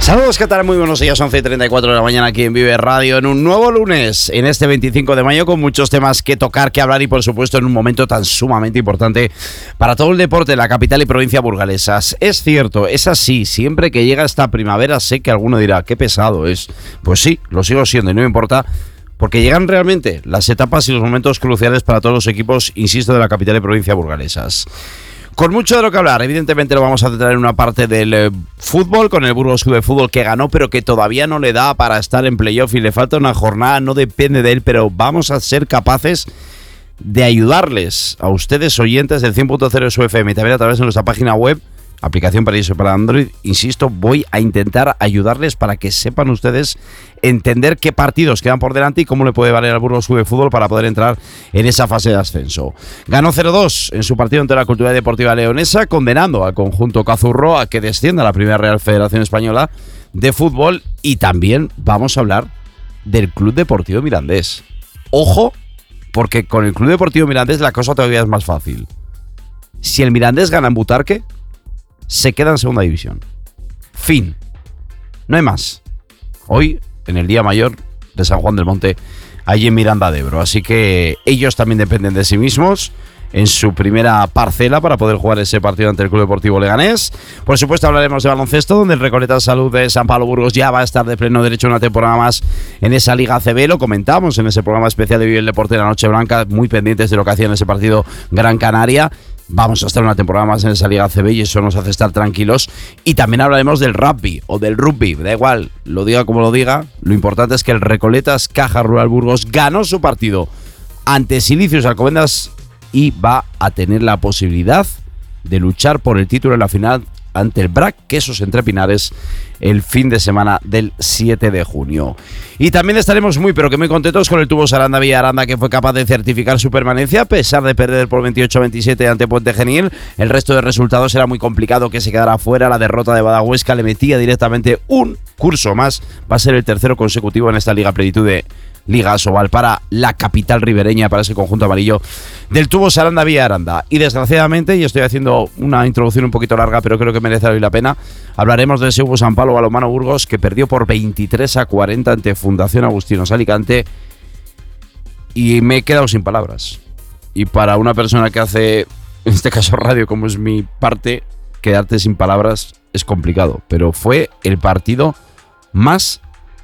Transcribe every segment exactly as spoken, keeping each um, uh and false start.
Saludos, ¿qué tal? Muy buenos días, once y treinta y cuatro de la mañana aquí en Vive Radio, en un nuevo lunes, en este veinticinco de mayo, con muchos temas que tocar, que hablar y por supuesto en un momento tan sumamente importante para todo el deporte en la capital y provincia burgalesas. Es cierto, es así, siempre que llega esta primavera sé que alguno dirá, qué pesado es. Pues sí, lo sigo siendo y no me importa, porque llegan realmente las etapas y los momentos cruciales para todos los equipos, insisto, de la capital y provincia burgalesas. Con mucho de lo que hablar, evidentemente lo vamos a centrar en una parte del eh, fútbol, con el Burgos Club de Fútbol que ganó, pero que todavía no le da para estar en playoff y le falta una jornada, no depende de él, pero vamos a ser capaces de ayudarles a ustedes, oyentes del cien punto cero de su F M, y también a través de nuestra página web, aplicación para iOS y para Android. Insisto, voy a intentar ayudarles para que sepan ustedes entender qué partidos quedan por delante y cómo le puede valer al Burgos Club de Fútbol para poder entrar en esa fase de ascenso. Ganó cero dos en su partido ante la Cultural Deportiva Leonesa, condenando al conjunto cazurro a que descienda a la primera Real Federación Española de Fútbol. Y también vamos a hablar del Club Deportivo Mirandés. Ojo, porque con el Club Deportivo Mirandés la cosa todavía es más fácil. Si el Mirandés gana en Butarque, se queda en segunda división. Fin. No hay más. Hoy, en el día mayor de San Juan del Monte, allí en Miranda de Ebro. Así que ellos también dependen de sí mismos en su primera parcela para poder jugar ese partido ante el Club Deportivo Leganés. Por supuesto hablaremos de baloncesto, donde el Recoleta Salud de San Pablo Burgos ya va a estar de pleno derecho una temporada más en esa Liga A C B. Lo comentamos en ese programa especial de Vive el Deporte de la Noche Blanca, muy pendientes de lo que hacía en ese partido Gran Canaria. Vamos a estar una temporada más en esa Liga A C B y eso nos hace estar tranquilos. Y también hablaremos del rugby o del rugby, da igual, lo diga como lo diga. Lo importante es que el Recoletas Caja Rural Burgos ganó su partido ante Silicios Alcobendas y va a tener la posibilidad de luchar por el título en la final ante el Brac Quesos Entre Pinares el fin de semana del siete de junio. Y también estaremos muy pero que muy contentos con el Tubos Aranda Villa Aranda, que fue capaz de certificar su permanencia a pesar de perder por veintiocho a veintisiete ante Puente Genil. El resto de resultados era muy complicado que se quedara fuera. La derrota de Badahuesca le metía directamente un curso más. Va a ser el tercero consecutivo en esta Liga Plenitud de Liga Asobal para la capital ribereña, para ese conjunto amarillo del Tubos Aranda Villa Aranda. Y desgraciadamente, y estoy haciendo una introducción un poquito larga, pero creo que merece hoy la pena, hablaremos del Seubo San Pablo Balonmano Burgos, que perdió por veintitrés a cuarenta ante Fundación Agustinos Alicante, y me he quedado sin palabras. Y para una persona que hace, en este caso radio, como es mi parte, quedarte sin palabras es complicado, pero fue el partido más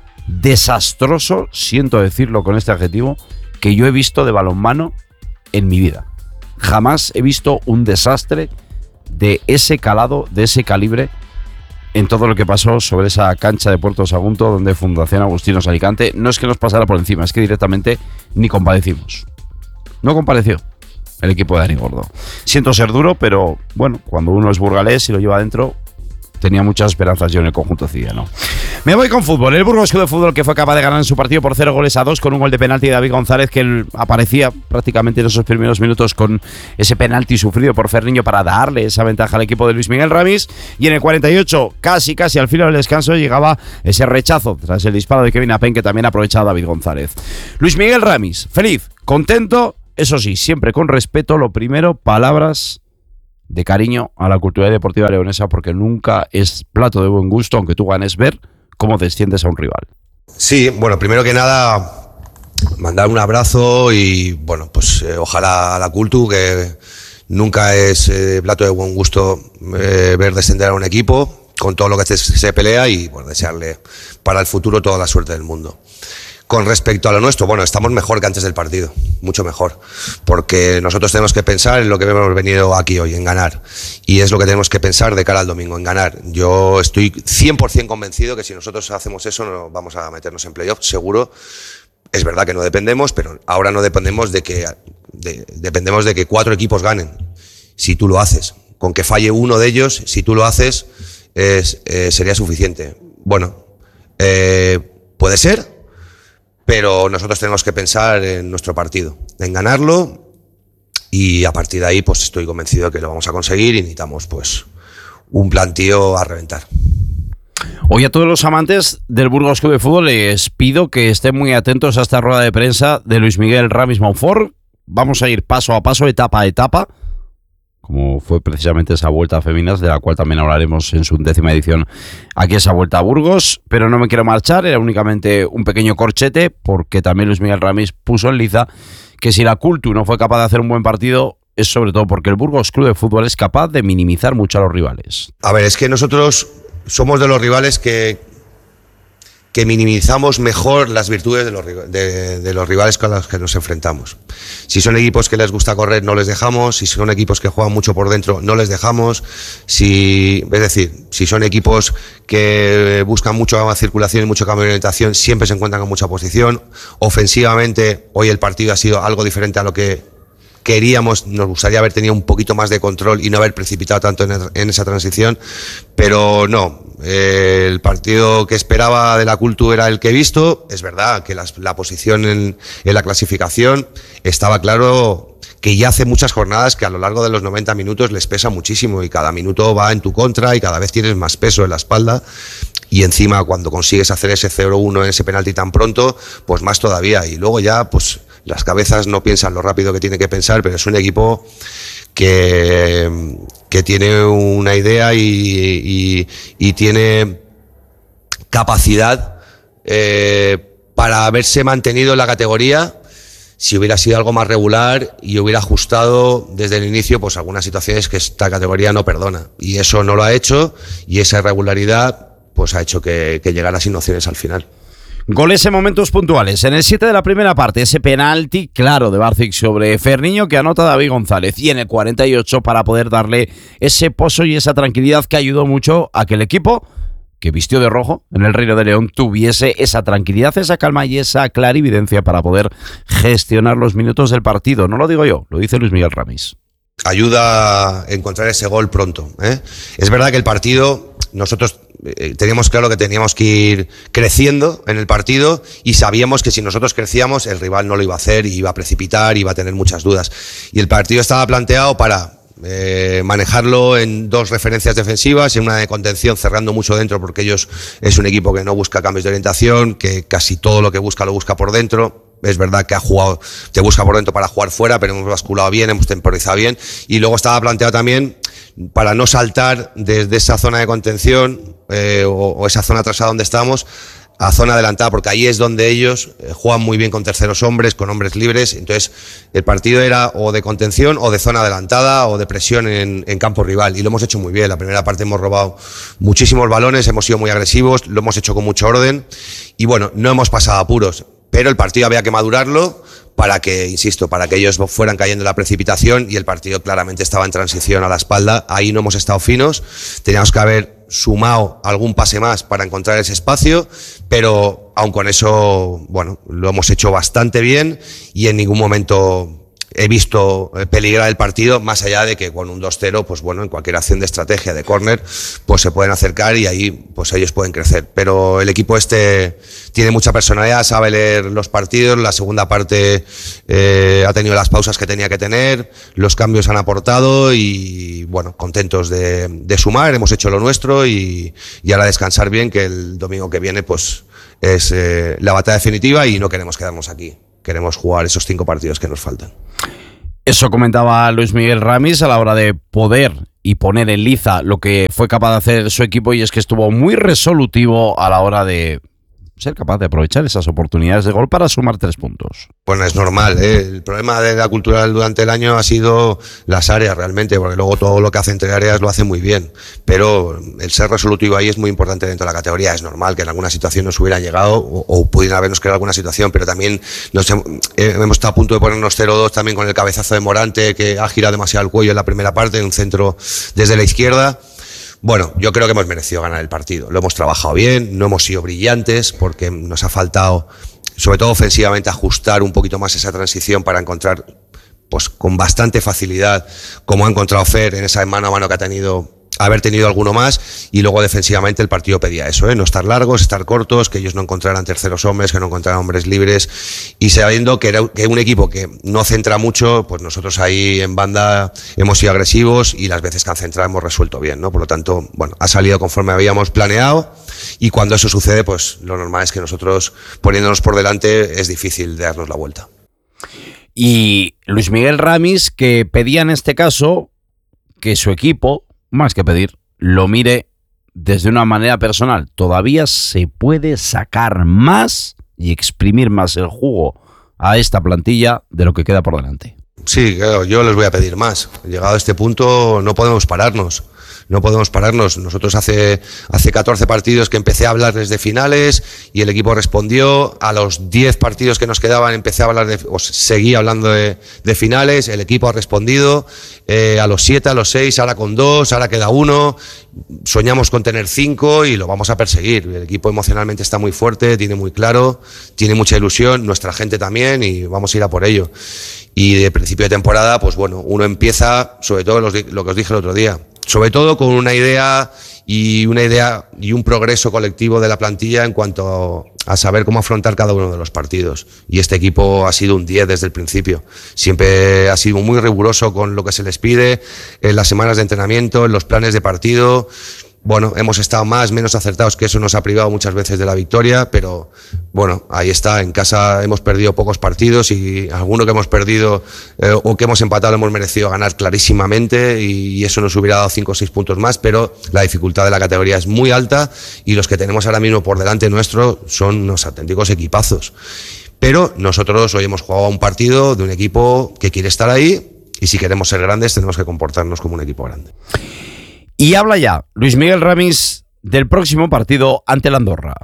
desastroso, siento decirlo con este adjetivo, que yo he visto de balonmano en mi vida. Jamás he visto un desastre de ese calado, de ese calibre, en todo lo que pasó sobre esa cancha de Puerto Sagunto, donde Fundación Agustinos Alicante, no es que nos pasara por encima, es que directamente ni compadecimos. No compareció el equipo de Dani Gordo. Siento ser duro, pero bueno, cuando uno es burgalés y lo lleva adentro, tenía muchas esperanzas yo en el conjunto ciudadano. Me voy con fútbol. El Burgos Club de Fútbol, que fue capaz de ganar en su partido por cero goles a dos con un gol de penalti de David González, que él aparecía prácticamente en esos primeros minutos con ese penalti sufrido por Ferniño para darle esa ventaja al equipo de Luis Miguel Ramis. Y en el cuarenta y ocho, casi casi al filo del descanso, llegaba ese rechazo tras el disparo de Kevin Apen, que también aprovechaba David González. Luis Miguel Ramis, feliz, contento, eso sí, siempre con respeto. Lo primero, palabras de cariño a la Cultural Deportiva Leonesa, porque nunca es plato de buen gusto, aunque tú ganes, ver cómo desciendes a un rival. Sí, bueno, primero que nada, mandar un abrazo y, bueno, pues eh, ojalá a la Cultu, que nunca es eh, plato de buen gusto eh, ver descender a un equipo con todo lo que se, se pelea y, bueno, desearle para el futuro toda la suerte del mundo. Con respecto a lo nuestro, bueno, estamos mejor que antes del partido, mucho mejor, porque nosotros tenemos que pensar en lo que hemos venido aquí hoy, en ganar, y es lo que tenemos que pensar de cara al domingo, en ganar. Yo estoy cien por ciento convencido que si nosotros hacemos eso no vamos a meternos en playoff, seguro. Es verdad que no dependemos, pero ahora no dependemos de que de, dependemos de que cuatro equipos ganen, si tú lo haces. Con que falle uno de ellos, si tú lo haces, es, eh, sería suficiente. Bueno, eh, puede ser, pero nosotros tenemos que pensar en nuestro partido, en ganarlo, y a partir de ahí pues estoy convencido que lo vamos a conseguir y necesitamos pues un plantío a reventar. Hoy a todos los amantes del Burgos Club de Fútbol les pido que estén muy atentos a esta rueda de prensa de Luis Miguel Ramis Monfort. Vamos a ir paso a paso, etapa a etapa, como fue precisamente esa Vuelta a Féminas, de la cual también hablaremos en su décima edición aquí, esa Vuelta a Burgos. Pero no me quiero marchar, era únicamente un pequeño corchete, porque también Luis Miguel Ramis puso en liza que si la Cultu no fue capaz de hacer un buen partido, es sobre todo porque el Burgos Club de Fútbol es capaz de minimizar mucho a los rivales. A ver, es que nosotros somos de los rivales que, que minimizamos mejor las virtudes de los, de, de los rivales con los que nos enfrentamos. Si son equipos que les gusta correr, no les dejamos. Si son equipos que juegan mucho por dentro, no les dejamos. Si, es decir, si son equipos que buscan mucho circulación y mucho cambio de orientación, siempre se encuentran con mucha posición. Ofensivamente, hoy el partido ha sido algo diferente a lo que queríamos. Nos gustaría haber tenido un poquito más de control y no haber precipitado tanto en, en esa transición, pero no, eh, el partido que esperaba de la Cultu era el que he visto. Es verdad que las, la posición en, en la clasificación estaba claro que ya hace muchas jornadas que a lo largo de los noventa minutos les pesa muchísimo y cada minuto va en tu contra y cada vez tienes más peso en la espalda. Y encima cuando consigues hacer ese cero uno en ese penalti tan pronto, pues más todavía. Y luego ya, pues las cabezas no piensan lo rápido que tiene que pensar, pero es un equipo que, que tiene una idea y, y, y tiene capacidad eh, para haberse mantenido en la categoría. Si hubiera sido algo más regular y hubiera ajustado desde el inicio, pues algunas situaciones que esta categoría no perdona. Y eso no lo ha hecho, y esa irregularidad pues ha hecho que, que llegara sin opciones al final. Goles en momentos puntuales. En el siete de la primera parte, ese penalti claro de Barcic sobre Ferniño que anota David González. Y en el cuarenta y ocho para poder darle ese pozo y esa tranquilidad que ayudó mucho a que el equipo que vistió de rojo en el Reino de León tuviese esa tranquilidad, esa calma y esa clarividencia para poder gestionar los minutos del partido. No lo digo yo, lo dice Luis Miguel Ramis. Ayuda a encontrar ese gol pronto, ¿eh? Es verdad que el partido, nosotros eh, teníamos claro que teníamos que ir creciendo en el partido y sabíamos que si nosotros crecíamos el rival no lo iba a hacer, iba a precipitar, iba a tener muchas dudas. Y el partido estaba planteado para eh, manejarlo en dos referencias defensivas, en una de contención cerrando mucho dentro, porque ellos es un equipo que no busca cambios de orientación, que casi todo lo que busca lo busca por dentro. Es verdad que ha jugado, te busca por dentro para jugar fuera, pero hemos basculado bien, hemos temporizado bien. Y luego estaba planteado también para no saltar desde esa zona de contención eh, o, o esa zona atrasada donde estábamos a zona adelantada, porque ahí es donde ellos eh, juegan muy bien con terceros hombres, con hombres libres. Entonces el partido era o de contención o de zona adelantada o de presión en, en campo rival, y lo hemos hecho muy bien. La primera parte hemos robado muchísimos balones, hemos sido muy agresivos, lo hemos hecho con mucho orden y bueno, no hemos pasado apuros. Pero el partido había que madurarlo para que, insisto, para que ellos fueran cayendo en la precipitación, y el partido claramente estaba en transición a la espalda. Ahí no hemos estado finos, teníamos que haber sumado algún pase más para encontrar ese espacio, pero aun con eso, bueno, lo hemos hecho bastante bien y en ningún momento he visto peligrar el partido, más allá de que con un dos cero, pues bueno, en cualquier acción de estrategia de córner, pues se pueden acercar y ahí pues ellos pueden crecer. Pero el equipo este tiene mucha personalidad, sabe leer los partidos. La segunda parte eh, ha tenido las pausas que tenía que tener, los cambios han aportado y bueno, contentos de, de sumar, hemos hecho lo nuestro y, y ahora descansar bien, que el domingo que viene pues es eh, la batalla definitiva y no queremos quedarnos aquí. Queremos jugar esos cinco partidos que nos faltan. Eso comentaba Luis Miguel Ramis a la hora de poder y poner en liza lo que fue capaz de hacer su equipo, y es que estuvo muy resolutivo a la hora de ser capaz de aprovechar esas oportunidades de gol para sumar tres puntos. Bueno, es normal, ¿eh? El problema de la Cultural durante el año ha sido las áreas realmente, porque luego todo lo que hace entre áreas lo hace muy bien, pero el ser resolutivo ahí es muy importante dentro de la categoría. Es normal que en alguna situación nos hubiera llegado o, o pudieran habernos creado alguna situación, pero también nos hem, eh, hemos estado a punto de ponernos cero dos también con el cabezazo de Morante, que ha girado demasiado el cuello en la primera parte, en un centro desde la izquierda. Bueno, yo creo que hemos merecido ganar el partido. Lo hemos trabajado bien, no hemos sido brillantes porque nos ha faltado, sobre todo ofensivamente, ajustar un poquito más esa transición para encontrar, pues con bastante facilidad, como ha encontrado Fer en esa mano a mano que ha tenido, haber tenido alguno más. Y luego defensivamente el partido pedía eso, ¿eh? No estar largos, estar cortos, que ellos no encontraran terceros hombres, que no encontraran hombres libres, y sabiendo que era que un equipo que no centra mucho, pues nosotros ahí en banda hemos sido agresivos y las veces que han centrado hemos resuelto bien, ¿no? Por lo tanto, bueno, ha salido conforme habíamos planeado, y cuando eso sucede, pues lo normal es que nosotros, poniéndonos por delante, es difícil de darnos la vuelta. Y Luis Miguel Ramis, que pedía en este caso que su equipo, más que pedir, lo mire desde una manera personal. Todavía se puede sacar más y exprimir más el jugo a esta plantilla de lo que queda por delante. Sí, claro, yo les voy a pedir más. Llegado a este punto no podemos pararnos. No podemos pararnos. Nosotros hace, hace catorce partidos que empecé a hablarles de finales y el equipo respondió. A los diez partidos que nos quedaban empecé a hablar de, o seguí hablando de, de finales. El equipo ha respondido. Eh, a los siete, a los seis, ahora con dos, ahora queda uno. Soñamos con tener cinco y lo vamos a perseguir. El equipo emocionalmente está muy fuerte, tiene muy claro, tiene mucha ilusión, nuestra gente también, y vamos a ir a por ello. Y de principio de temporada, pues bueno, uno empieza, sobre todo los, lo que os dije el otro día, sobre todo con una idea y una idea y un progreso colectivo de la plantilla en cuanto a saber cómo afrontar cada uno de los partidos. Y este equipo ha sido un diez desde el principio. Siempre ha sido muy riguroso con lo que se les pide en las semanas de entrenamiento, en los planes de partido. Bueno, hemos estado más, menos acertados, que eso nos ha privado muchas veces de la victoria, pero bueno, ahí está. En casa hemos perdido pocos partidos y alguno que hemos perdido eh, o que hemos empatado lo hemos merecido ganar clarísimamente, y, y eso nos hubiera dado cinco o seis puntos más, pero la dificultad de la categoría es muy alta y los que tenemos ahora mismo por delante nuestro son unos auténticos equipazos. Pero nosotros hoy hemos jugado un partido de un equipo que quiere estar ahí, y si queremos ser grandes tenemos que comportarnos como un equipo grande. Y habla ya Luis Miguel Ramis del próximo partido ante la Andorra.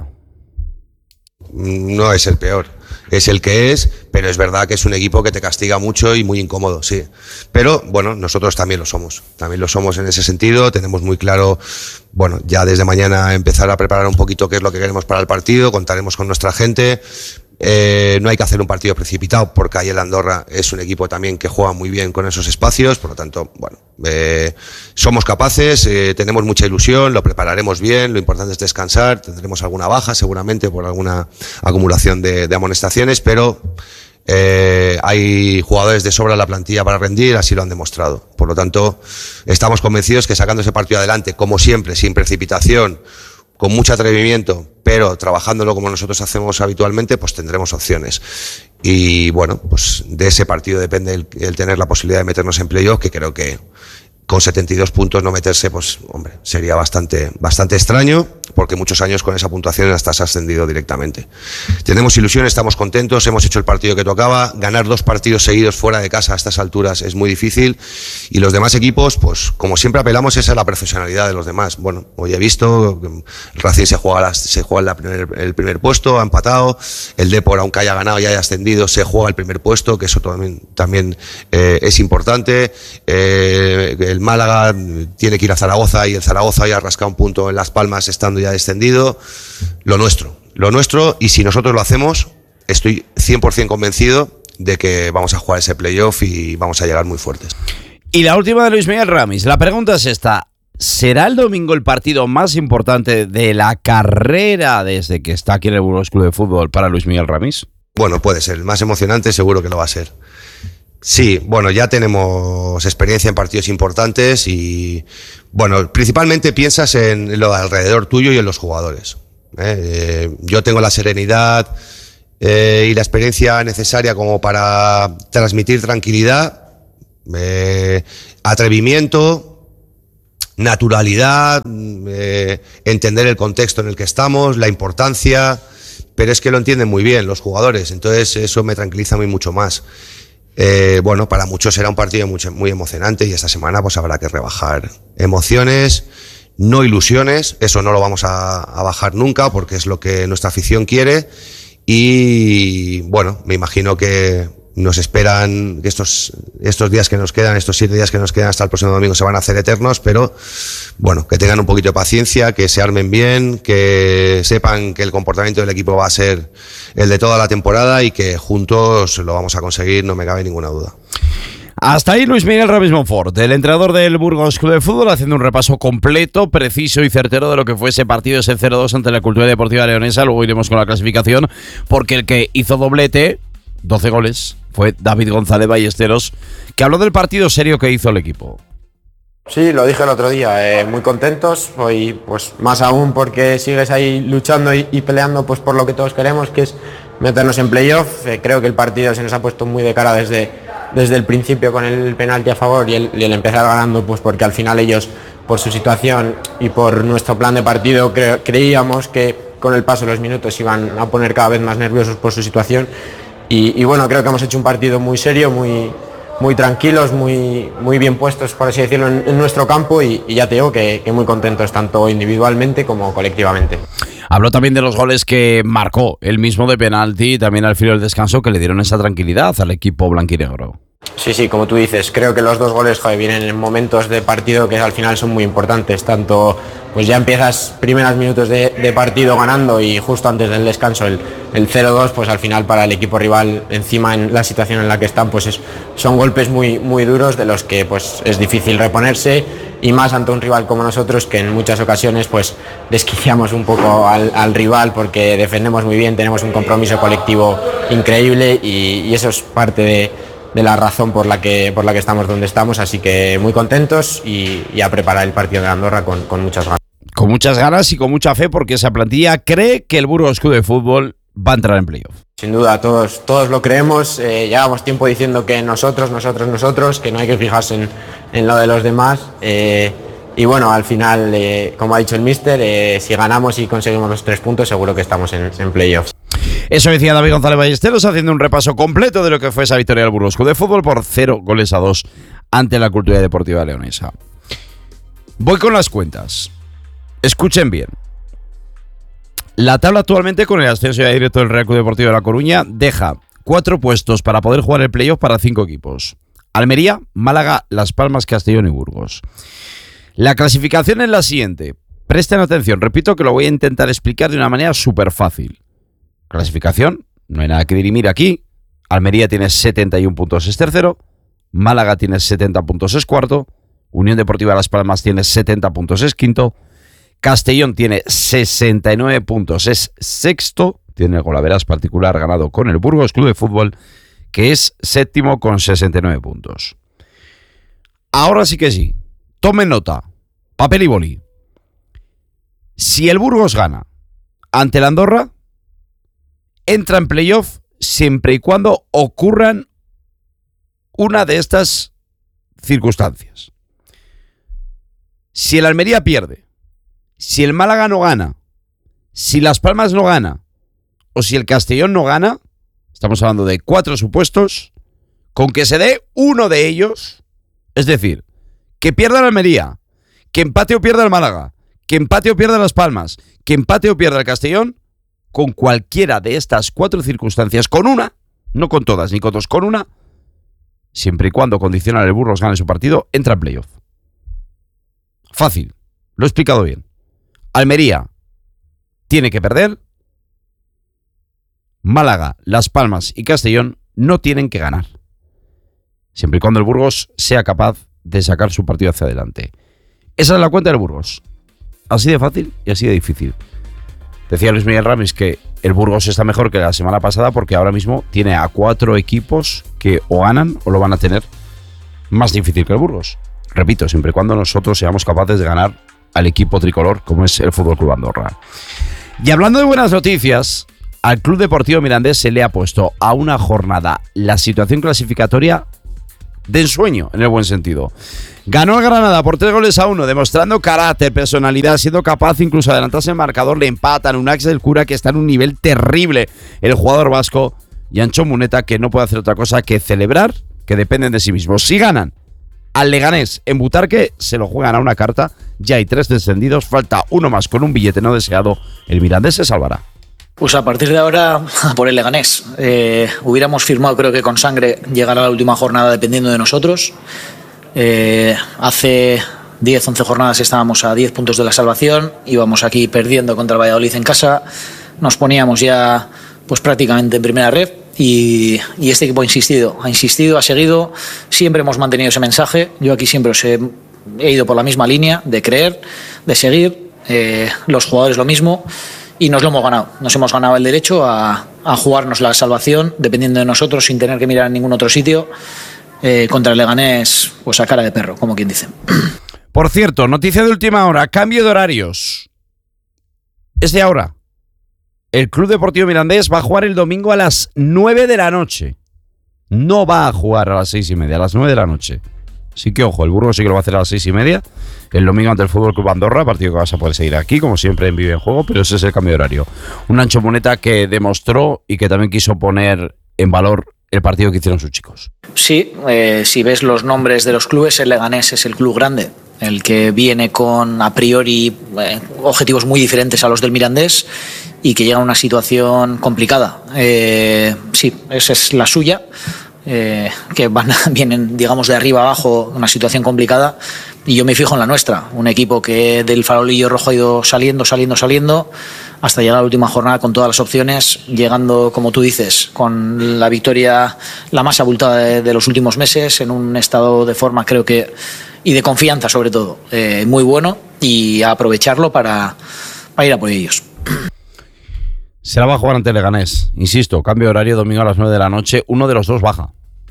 No es el peor, es el que es, pero es verdad que es un equipo que te castiga mucho y muy incómodo, sí. Pero bueno, nosotros también lo somos, también lo somos en ese sentido. Tenemos muy claro, bueno, ya desde mañana empezar a preparar un poquito qué es lo que queremos para el partido, contaremos con nuestra gente. Eh, no hay que hacer un partido precipitado, porque ahí el Andorra es un equipo también que juega muy bien con esos espacios. Por lo tanto, bueno, eh, somos capaces, eh, tenemos mucha ilusión, lo prepararemos bien. Lo importante es descansar. Tendremos alguna baja seguramente por alguna acumulación de, de amonestaciones, pero eh, hay jugadores de sobra en la plantilla para rendir, así lo han demostrado. Por lo tanto, estamos convencidos que sacando ese partido adelante, como siempre, sin precipitación, con mucho atrevimiento, pero trabajándolo como nosotros hacemos habitualmente, pues tendremos opciones. Y bueno, pues de ese partido depende el, el tener la posibilidad de meternos en playoff, que creo que con setenta y dos puntos no meterse, pues hombre, sería bastante, bastante extraño, porque muchos años con esa puntuación hasta se ha ascendido directamente. Tenemos ilusión, estamos contentos, hemos hecho el partido que tocaba. Ganar dos partidos seguidos fuera de casa a estas alturas es muy difícil, y los demás equipos, pues como siempre apelamos es a la profesionalidad de los demás. Bueno, hoy he visto el Racing se juega, la, se juega la primer, el primer puesto, ha empatado. El Depor, aunque haya ganado y haya ascendido, se juega el primer puesto, que eso también, también eh, es importante. Eh, el Málaga tiene que ir a Zaragoza, y el Zaragoza ya ha rascado un punto en Las Palmas estando ya descendido. Lo nuestro, lo nuestro, y si nosotros lo hacemos, estoy cien por ciento convencido de que vamos a jugar ese playoff y vamos a llegar muy fuertes. Y la última de Luis Miguel Ramis, la pregunta es esta: ¿será el domingo el partido más importante de la carrera desde que está aquí en el Burgos Club de Fútbol para Luis Miguel Ramis? Bueno, puede ser, el más emocionante seguro que lo va a ser. Sí, bueno, ya tenemos experiencia en partidos importantes y, bueno, principalmente piensas en lo alrededor tuyo y en los jugadores. ¿eh? Eh, yo tengo la serenidad eh, y la experiencia necesaria como para transmitir tranquilidad, eh, atrevimiento, naturalidad, eh, entender el contexto en el que estamos, la importancia, pero es que lo entienden muy bien los jugadores, entonces eso me tranquiliza muy mucho más. Eh, bueno, para muchos será un partido muy, muy emocionante, y esta semana pues habrá que rebajar emociones, no ilusiones. Eso no lo vamos a, a bajar nunca, porque es lo que nuestra afición quiere. Y bueno, me imagino que nos esperan que estos, estos días que nos quedan, estos siete días que nos quedan hasta el próximo domingo, se van a hacer eternos, pero bueno, que tengan un poquito de paciencia, que se armen bien, que sepan que el comportamiento del equipo va a ser el de toda la temporada y que juntos lo vamos a conseguir, no me cabe ninguna duda. Hasta ahí Luis Miguel Ramis Monfort, el entrenador del Burgos Club de Fútbol, haciendo un repaso completo, preciso y certero de lo que fue ese partido, ese cero dos ante la Cultural Deportiva Leonesa. Luego iremos con la clasificación, porque el que hizo doblete, doce goles, fue David González Ballesteros, que habló del partido serio que hizo el equipo. Sí, lo dije el otro día, eh, muy contentos, hoy pues más aún porque sigues ahí luchando y, y peleando pues por lo que todos queremos, que es meternos en playoff. Eh, creo que el partido se nos ha puesto muy de cara desde, desde el principio con el penalti a favor y el, y el empezar ganando, pues porque al final ellos, por su situación y por nuestro plan de partido, cre- creíamos que con el paso de los minutos iban a poner cada vez más nerviosos por su situación y, y bueno, creo que hemos hecho un partido muy serio, muy, muy tranquilos, muy, muy bien puestos, por así decirlo, en, en nuestro campo y, y ya te digo que, que muy contentos tanto individualmente como colectivamente. Habló también de los goles que marcó él mismo de penalti y también al filo del descanso que le dieron esa tranquilidad al equipo blanquinegro. Sí, sí, como tú dices, creo que los dos goles, joder, vienen en momentos de partido que al final son muy importantes, tanto pues ya empiezas primeros minutos de, de partido ganando y justo antes del descanso el, el cero dos, pues al final para el equipo rival encima en la situación en la que están, pues es, son golpes muy, muy duros de los que pues es difícil reponerse y más ante un rival como nosotros que en muchas ocasiones pues desquiciamos un poco al, al rival porque defendemos muy bien, tenemos un compromiso colectivo increíble y, y eso es parte de de la razón por la que por la que estamos donde estamos, así que muy contentos y, y a preparar el partido de Andorra con, con muchas ganas. Con muchas ganas y con mucha fe porque esa plantilla cree que el Burgos Club de Fútbol va a entrar en playoff. Sin duda, todos, todos lo creemos, eh, llevamos tiempo diciendo que nosotros, nosotros, nosotros, que no hay que fijarse en, en lo de los demás eh, y bueno, al final, eh, como ha dicho el míster, eh, si ganamos y conseguimos los tres puntos seguro que estamos en, en playoffs. Eso decía David González Ballesteros haciendo un repaso completo de lo que fue esa victoria del Burgos Club de Fútbol por cero goles a dos ante la Cultural y Deportiva Leonesa. Voy con las cuentas. Escuchen bien. La tabla actualmente con el ascenso ya directo del Real Club Deportivo de La Coruña deja cuatro puestos para poder jugar el playoff para cinco equipos. Almería, Málaga, Las Palmas, Castellón y Burgos. La clasificación es la siguiente. Presten atención, repito que lo voy a intentar explicar de una manera súper fácil. Clasificación, no hay nada que dirimir aquí. Almería tiene setenta y uno puntos, es tercero. Málaga tiene setenta puntos, es cuarto. Unión Deportiva Las Palmas tiene setenta puntos, es quinto. Castellón tiene sesenta y nueve puntos, es sexto. Tiene el golaveras particular ganado con el Burgos Club de Fútbol, que es séptimo con sesenta y nueve puntos. Ahora sí que sí. Tomen nota. Papel y boli. Si el Burgos gana ante el Andorra, entra en playoff siempre y cuando ocurran una de estas circunstancias. Si el Almería pierde, si el Málaga no gana, si Las Palmas no gana o si el Castellón no gana, estamos hablando de cuatro supuestos, con que se dé uno de ellos, es decir, que pierda el Almería, que empate o pierda el Málaga, que empate o pierda Las Palmas, que empate o pierda el Castellón, con cualquiera de estas cuatro circunstancias, con una, no con todas ni con dos, con una, siempre y cuando condicional el Burgos gane su partido, entra en playoff. Fácil, lo he explicado bien. Almería tiene que perder, Málaga, Las Palmas y Castellón no tienen que ganar, siempre y cuando el Burgos sea capaz de sacar su partido hacia adelante. Esa es la cuenta del Burgos, así de fácil y así de difícil. Decía Luis Miguel Ramis que el Burgos está mejor que la semana pasada porque ahora mismo tiene a cuatro equipos que o ganan o lo van a tener más difícil que el Burgos. Repito, siempre y cuando nosotros seamos capaces de ganar al equipo tricolor como es el F C Andorra. Y hablando de buenas noticias, al Club Deportivo Mirandés se le ha puesto a una jornada la situación clasificatoria de ensueño, en el buen sentido. Ganó el Granada por tres goles a uno, demostrando carácter, personalidad, siendo capaz incluso de adelantarse el marcador. Le empatan un Axel Cura que está en un nivel terrible, el jugador vasco, y Ancho Muneta, que no puede hacer otra cosa que celebrar, que dependen de sí mismos. Si ganan al Leganés en Butarque, se lo juegan a una carta. Ya hay tres descendidos, falta uno más con un billete no deseado. El Mirandés se salvará. Pues a partir de ahora, por el Leganés. Eh, hubiéramos firmado, creo que con sangre, llegar a la última jornada dependiendo de nosotros. Eh, hace diez, once jornadas estábamos a diez puntos de la salvación, íbamos aquí perdiendo contra el Valladolid en casa, nos poníamos ya pues prácticamente en primera red y, y este equipo ha insistido, ha insistido, ha seguido, siempre hemos mantenido ese mensaje. Yo aquí siempre os he, he ido por la misma línea de creer, de seguir, eh, los jugadores lo mismo. Y nos lo hemos ganado, nos hemos ganado el derecho a, a jugarnos la salvación dependiendo de nosotros sin tener que mirar en ningún otro sitio, eh, contra el Leganés pues a cara de perro, como quien dice. Por cierto, noticia de última hora, cambio de horarios. Es de ahora. El Club Deportivo Mirandés va a jugar el domingo a las nueve de la noche. no va a jugar a las seis y media, a las nueve de la noche. Así que ojo, el Burgos sí que lo va a hacer a las seis y media, el domingo ante el Fútbol Club Andorra, partido que vas a poder seguir aquí, como siempre en Vive en Juego, pero ese es el cambio de horario. Un Nacho Muneta que demostró y que también quiso poner en valor el partido que hicieron sus chicos. Sí, eh, si ves los nombres de los clubes, el Leganés es el club grande, el que viene con a priori eh, objetivos muy diferentes a los del Mirandés y que llega a una situación complicada. Eh, sí, esa es la suya. Eh, que van, vienen, digamos, de arriba abajo, una situación complicada, y yo me fijo en la nuestra, un equipo que del farolillo rojo ha ido saliendo, saliendo, saliendo, hasta llegar a la última jornada con todas las opciones, llegando, como tú dices, con la victoria la más abultada de, de los últimos meses, en un estado de forma, creo que, y de confianza sobre todo, eh, muy bueno, y a aprovecharlo para, para ir a por ellos. Se la va a jugar ante Leganés. Insisto, cambio de horario, domingo a las nueve de la noche. Uno de los dos baja.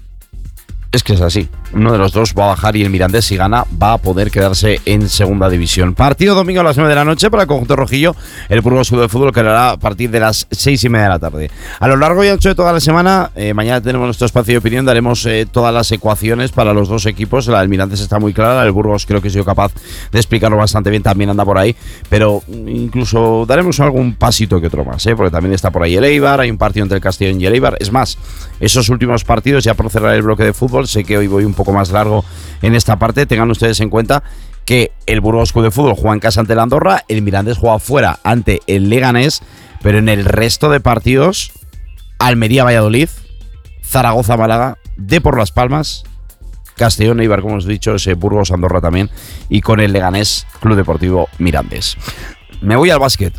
Es que es así. Uno de los dos va a bajar y el Mirandés, si gana, va a poder quedarse en segunda división. Partido domingo a las nueve de la noche para el conjunto rojillo. El Burgos Club de Fútbol, que lo hará a partir de las seis y media de la tarde. A lo largo y ancho de toda la semana, eh, mañana tenemos nuestro espacio de opinión. Daremos eh, todas las ecuaciones para los dos equipos. La del Mirandés está muy clara. La del Burgos creo que he sido capaz de explicarlo bastante bien. También anda por ahí. Pero incluso daremos algún pasito que otro más, ¿eh? Porque también está por ahí el Eibar. Hay un partido entre el Castellón y el Eibar. Es más, esos últimos partidos, ya por cerrar el bloque de fútbol, sé que hoy voy un poco más largo en esta parte. Tengan ustedes en cuenta que el Burgos Club de Fútbol juega en casa ante el Andorra, el Mirandés juega fuera ante el Leganés, pero en el resto de partidos, Almería-Valladolid, Zaragoza-Málaga, Depor Las Palmas, Castellón-Eibar, como os he dicho, ese Burgos-Andorra también, y con el Leganés Club Deportivo Mirandés. Me voy al básquet.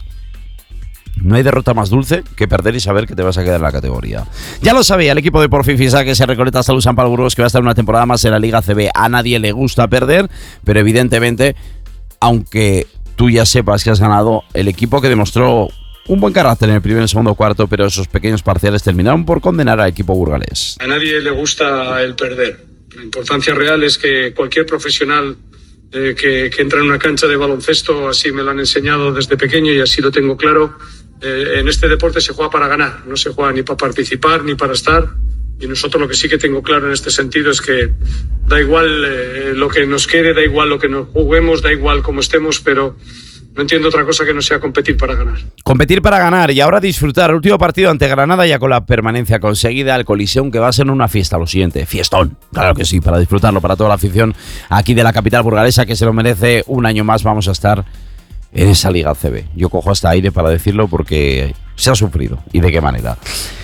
No hay derrota más dulce que perder y saber que te vas a quedar en la categoría. Ya lo sabía el equipo de Porfifisa, que se Recoleta Salud San Pablo Burgos, que va a estar una temporada más en la Liga C B. A nadie le gusta perder, pero evidentemente, aunque tú ya sepas que has ganado, el equipo que demostró un buen carácter en el primer y segundo cuarto, pero esos pequeños parciales terminaron por condenar al equipo burgalés. A nadie le gusta el perder. La importancia real es que cualquier profesional eh, que, que entra en una cancha de baloncesto, así me lo han enseñado desde pequeño y así lo tengo claro, eh, en este deporte se juega para ganar, no se juega ni para participar ni para estar. Y nosotros lo que sí que tengo claro en este sentido es que da igual eh, lo que nos quede, da igual lo que nos juguemos, da igual cómo estemos, pero no entiendo otra cosa que no sea competir para ganar. Competir para ganar y ahora disfrutar. El último partido ante Granada, ya con la permanencia conseguida, el Coliseum, que va a ser una fiesta, lo siguiente, fiestón, claro que sí, para disfrutarlo, para toda la afición aquí de la capital burgalesa, que se lo merece. Un año más vamos a estar en esa Liga C B. Yo cojo hasta aire para decirlo porque se ha sufrido, y de qué manera.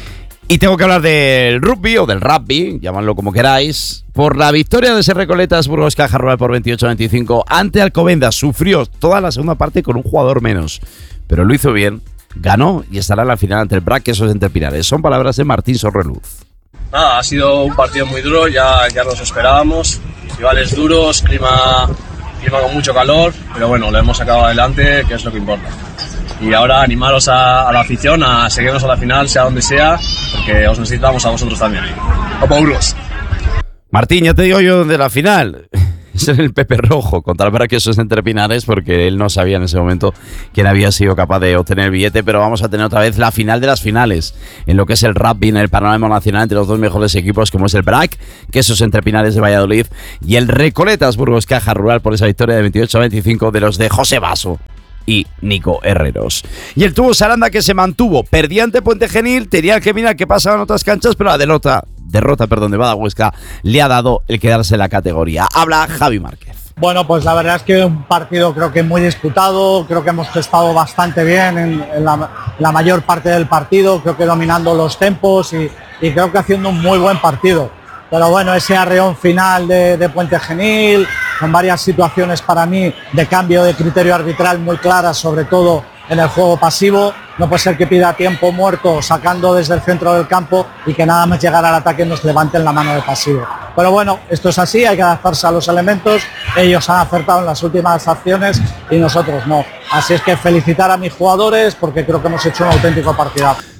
Y tengo que hablar del rugby o del rugby, llamadlo como queráis, por la victoria de ese Recoletas Burgos Caja Rural por veintiocho a veinticinco ante Alcobendas. Sufrió toda la segunda parte con un jugador menos, pero lo hizo bien, ganó y estará en la final ante el B R A C Quesos Entre Pinares. Son palabras de Martín Sorreluz. Nada, ha sido un partido muy duro, ya, ya nos esperábamos, rivales duros, clima, clima con mucho calor, pero bueno, lo hemos sacado adelante, que es lo que importa. Y ahora animaros a, a la afición a seguirnos a la final, sea donde sea, porque os necesitamos a vosotros también. ¡Opa, Burgos! Martín, ya te digo yo de la final. Es en el Pepe Rojo, contra el B R A C Quesos Entre Pinares, porque él no sabía en ese momento quién había sido capaz de obtener el billete, pero vamos a tener otra vez la final de las finales, en lo que es el rugby, en el panorama nacional, entre los dos mejores equipos, como es el B R A C Quesos Entre Pinares de Valladolid y el Recoletas Burgos Caja Rural, por esa victoria de veintiocho a veinticinco de los de José Basso y Nico Herreros. Y el Tubos Aranda, que se mantuvo, perdía ante Puente Genil, tenía que mirar qué pasaba en otras canchas, pero la derrota, derrota perdón, de Badahuesca le ha dado el quedarse en la categoría. Habla Javi Márquez. Bueno, pues la verdad es que un partido creo que muy disputado, creo que hemos estado bastante bien en, en la, la mayor parte del partido, creo que dominando los tempos y, y creo que haciendo un muy buen partido. Pero bueno, ese arreón final de, de Puente Genil, con varias situaciones para mí de cambio de criterio arbitral muy claras, sobre todo en el juego pasivo. No puede ser que pida tiempo muerto sacando desde el centro del campo y que nada más llegar al ataque nos levanten la mano de pasivo. Pero bueno, esto es así, hay que adaptarse a los elementos. Ellos han acertado en las últimas acciones y nosotros no. Así es que felicitar a mis jugadores porque creo que hemos hecho un auténtico partidazo.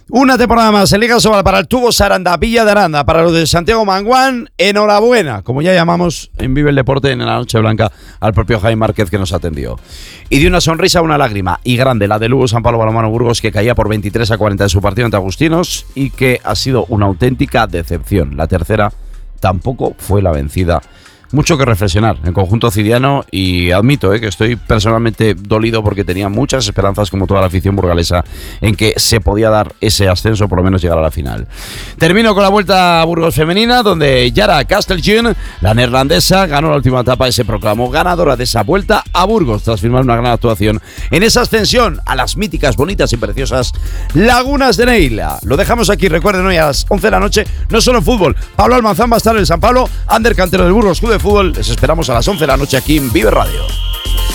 Una temporada más en Liga Sobal para el Tubo Saranda, Villa de Aranda, para los de Santiago Manguán. Enhorabuena, como ya llamamos en Vive el Deporte en la Noche Blanca, al propio Jaime Márquez que nos atendió. Y de una sonrisa a una lágrima, y grande, la de Lugo San Pablo Balonmano Burgos, que caía por veintitrés a cuarenta de su partido ante Agustinos y que ha sido una auténtica decepción. La tercera tampoco fue la vencida. Mucho que reflexionar en conjunto cidiano y admito eh, que estoy personalmente dolido porque tenía muchas esperanzas, como toda la afición burgalesa, en que se podía dar ese ascenso, por lo menos llegar a la final. Termino con la Vuelta a Burgos femenina, donde Yara Castellón, la neerlandesa, ganó la última etapa y se proclamó ganadora de esa Vuelta a Burgos tras firmar una gran actuación en esa ascensión a las míticas, bonitas y preciosas Lagunas de Neila. Lo dejamos aquí, recuerden, hoy a las once de la noche, no solo en fútbol, Pablo Almanzán va a estar en San Pablo, Ander Cantero del Burgos Club de Fútbol. Les esperamos a las once de la noche aquí en Vive Radio.